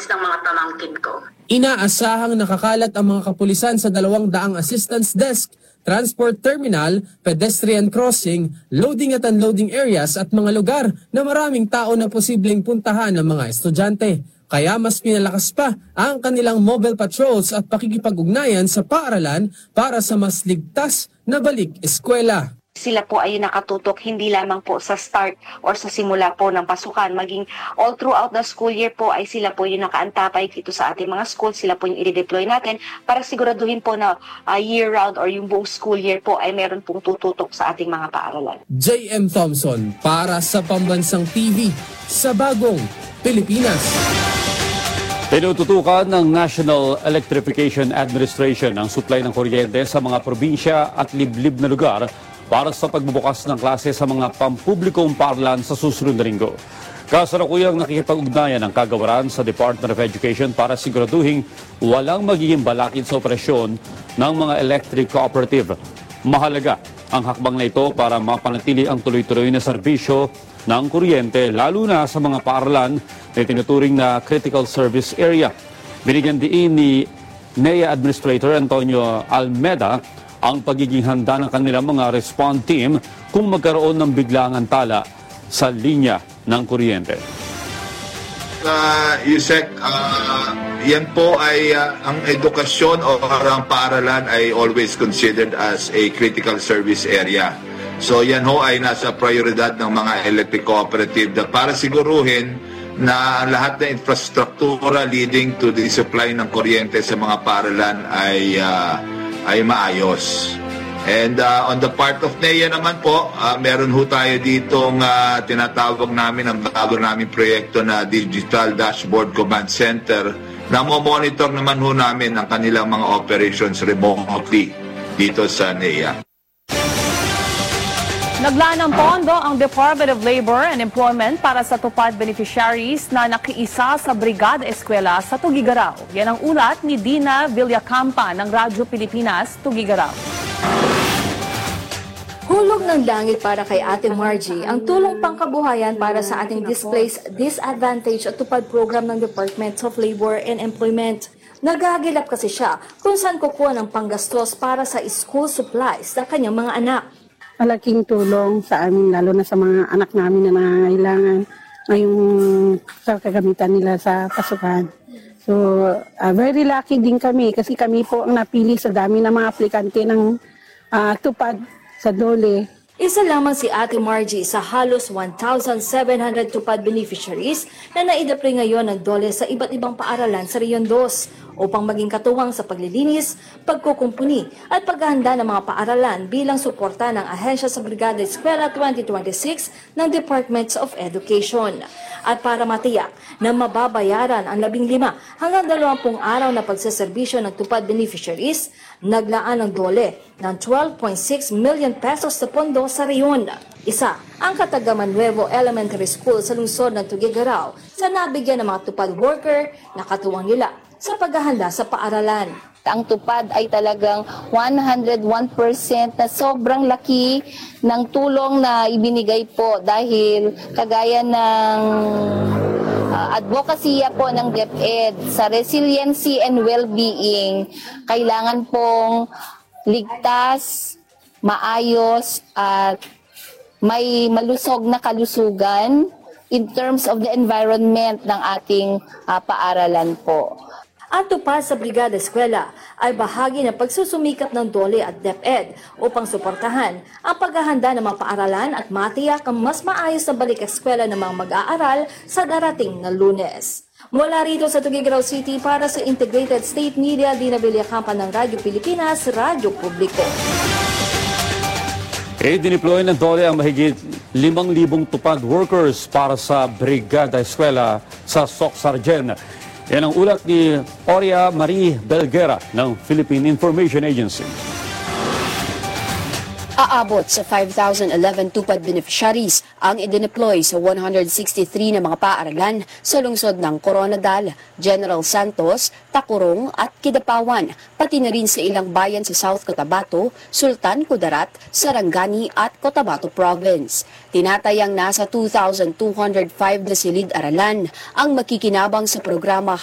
alis ng mga pamangkin ko. Inaasahang nakakalat ang mga kapulisan sa 200 assistance desk, transport terminal, pedestrian crossing, loading at unloading areas at mga lugar na maraming tao na posibleng puntahan ng mga estudyante. Kaya mas pinalakas pa ang kanilang mobile patrols at pakikipag-ugnayan sa paaralan para sa mas ligtas na balik eskwela. Sila po ay nakatutok hindi lamang po sa start or sa simula po ng pasukan, maging all throughout the school year po ay sila po yung nakaantapay dito sa ating mga school, sila po yung i-deploy natin para siguraduhin po na year-round or yung buong school year po ay meron pong tututok sa ating mga paaralan. J.M. Thompson para sa Pambansang TV sa Bagong Pilipinas. Tinututukan ng National Electrification Administration ang supply ng kuryente sa mga probinsya at liblib na lugar para sa pagbubukas ng klase sa mga pampublikong paaralan sa susunod na linggo. Kasalukuyang nakikipag-ugnayan ang kagawaran sa Department of Education para siguraduhing walang magiging balakid sa operasyon ng mga electric cooperative. Mahalaga ang hakbang na ito para mapanatili ang tuloy-tuloy na serbisyo ng kuryente lalo na sa mga paaralan na tinuturing na critical service area. Binigyan diin ni NEA Administrator Antonio Almeda ang pagiging handa ng kanilang mga response team kung magkaroon ng biglaang antala sa linya ng kuryente. Yusek, yan po ay ang edukasyon o ang paaralan ay always considered as a critical service area. So yan ho ay nasa prioridad ng mga electric cooperative para siguruhin na lahat ng infrastruktura leading to the supply ng kuryente sa mga paaralan ay maayos. And on the part of NEA naman po, meron ho tayo ditong tinatawag namin ang bago namin proyekto na Digital Dashboard Command Center na mo-monitor naman ho namin ang kanilang mga operations remotely dito sa NEA. Naglaan ng pondo ang Department of Labor and Employment para sa tupad beneficiaries na nakiisa sa Brigada Eskwela sa Tugigaraw. Yan ang ulat ni Dina Villacampa ng Radyo Pilipinas, Tugigaraw. Hulog ng langit para kay Ate Margie ang tulong pangkabuhayan para sa ating displaced, disadvantaged at tupad program ng Department of Labor and Employment. Nagagilap kasi siya kung saan kukuha ng panggastos para sa school supplies ng kanyang mga anak. Malaking tulong sa amin, lalo na sa mga anak namin na nangangailangan ngayong sa kagamitan nila sa pasukan. So, very lucky din kami kasi kami po ang napili sa dami ng mga aplikante ng tupad sa DOLE. Isa lamang si Ate Margie sa halos 1,700 tupad beneficiaries na naidapre ngayon ng DOLE sa iba't ibang paaralan sa Rion 2 upang maging katuwang sa paglilinis, pagkukumpuni at paghahanda ng mga paaralan bilang suporta ng Ahensya sa Brigada Eskwela 2026 ng Department of Education. At para matiyak na mababayaran ang 15 hanggang 20 araw na pagsaserbisyo ng tupad beneficiaries, naglaan ng DOLE ng 12.6 million pesos sa pondo sa Rion. Isa ang Katagaman Nuevo Elementary School sa lungsod ng Tugigaraw sa nabigyan ng mga tupad worker na katuwang nila sa paghahanda sa paaralan. Ang tupad ay talagang 101% na sobrang laki ng tulong na ibinigay po dahil kagaya ng advokasya po ng DepEd sa resiliency and well-being, kailangan pong ligtas, maayos at may malusog na kalusugan in terms of the environment ng ating paaralan po. At tupad sa Brigada Eskwela ay bahagi ng pagsusumikap ng DOLE at DepEd upang suportahan ang paghahanda ng mga paaralan at matiyak ang mas maayos na balik eskwela ng mga mag-aaral sa darating na Lunes. Mula rito sa Tugigaraw City para sa Integrated State Media, Dina Villacampa ng Radyo Pilipinas, Radyo Publiko. Dineploy ng DOLE ang mahigit 5,000 tupad workers para sa Brigada Eskwela sa Soc-Sargen. Yan ang ulat ni Oria Marie Belguera ng Philippine Information Agency. Aabot sa 5,011 tupad beneficiaries ang idineploy sa 163 na mga paaralan sa lungsod ng Coronadal, General Santos, Tacurong at Kidapawan, pati na rin sa ilang bayan sa South Cotabato, Sultan Kudarat, Sarangani at Cotabato Province. Tinatayang nasa 2,205 na silid-aralan ang makikinabang sa programa